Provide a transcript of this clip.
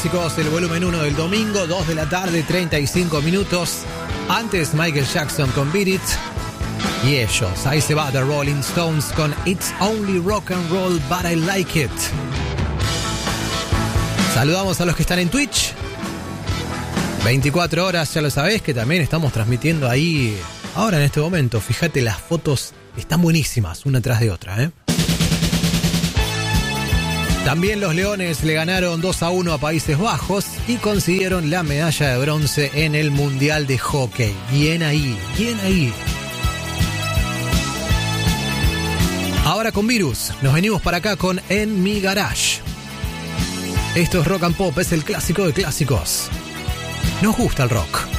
clásicos del volumen 1 del domingo, 2 de la tarde, 35 minutos. Antes Michael Jackson con Beat It. Y ellos, ahí se va The Rolling Stones con It's Only Rock and Roll But I Like It. Saludamos a los que están en Twitch. 24 horas, ya lo sabés, que también estamos transmitiendo ahí. Ahora en este momento, fíjate, las fotos están buenísimas, una tras de otra, ¿eh? También los Leones le ganaron 2-1 a Países Bajos y consiguieron la medalla de bronce en el Mundial de Hockey. Bien ahí, bien ahí. Ahora con Virus, nos venimos para acá con En Mi Garage. Esto es Rock and Pop, es el clásico de clásicos. Nos gusta el rock.